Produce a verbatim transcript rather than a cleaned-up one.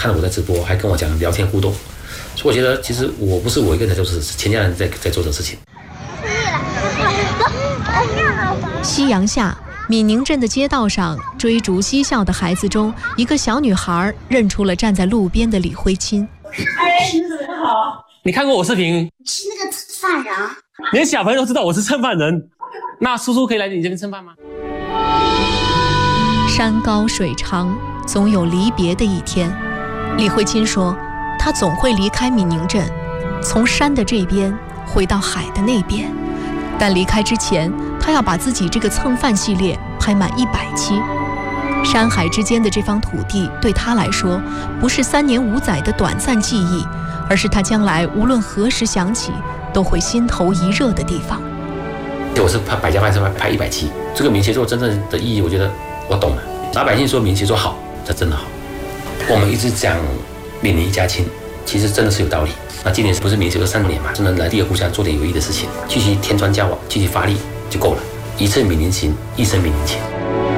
看了我在直播，还跟我讲聊天互动，所以我觉得其实我不是我一个人在做事，是全家人在在做这个事情。 夕阳下，闽宁镇的街道上，追逐嬉笑的孩子中，一个小女孩认出了站在路边的李慧清。 哎，你怎么好？ 你看过我视频？ 是那个犯人。 连小朋友都知道我是蹭饭人，那叔叔可以来你这边蹭饭吗？ 山高水长，总有离别的一天。李慧清说，她总会离开闽宁镇，从山的这边回到海的那边。但离开之前，她要把自己这个蹭饭系列拍满一百期。山海之间的这方土地，对她来说，不是三年五载的短暂记忆，而是她将来无论何时想起，都会心头一热的地方。 我是拍百家饭是拍一百期，这个闽协作真正的意义，我觉得我懂了。老百姓说闽协作好，这真的好。我们一直讲闽宁一家亲，其实真的是有道理。那今年不是闽协作三年嘛，真的来第二故乡做点有益的事情，继续添砖加瓦，继续发力就够了。一次闽宁情，一生闽宁情。